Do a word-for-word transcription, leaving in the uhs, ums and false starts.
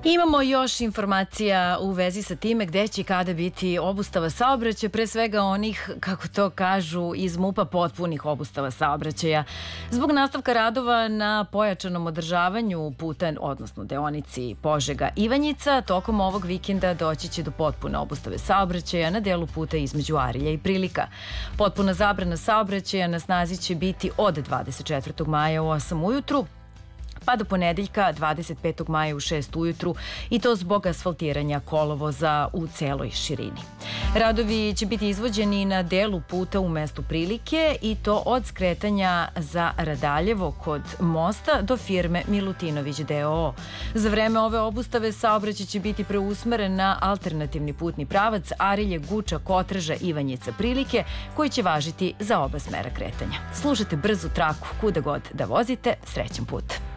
Imamo još informacija u vezi sa time gde će i kada biti obustava saobraćaja, pre svega onih, kako to kažu, iz MUP-a potpunih obustava saobraćaja. Zbog nastavka radova na pojačanom održavanju puta, odnosno deonici Požega-Ivanjica, tokom ovog vikenda doći će do potpune obustave saobraćaja na delu puta između Arilja i Prilika. Potpuna zabrana saobraćaja na snazi će biti od dvadeset četvrtog maja u osam ujutru, pa do ponedeljka dvadeset petog maja u šest ujutru, i to zbog asfaltiranja kolovoza u celoj širini. Radovi će biti izvođeni na delu puta u mestu Prilike, i to od skretanja za Radaljevo kod mosta do firme Milutinović d o o. Za vreme ove obustave saobraćaj će biti preusmeren na alternativni putni pravac Arilje, Guča, Kotraža, Ivanjica, Prilike, koji će važiti za oba smera kretanja. Slušajte brzu traku kuda god da vozite. Srećan put!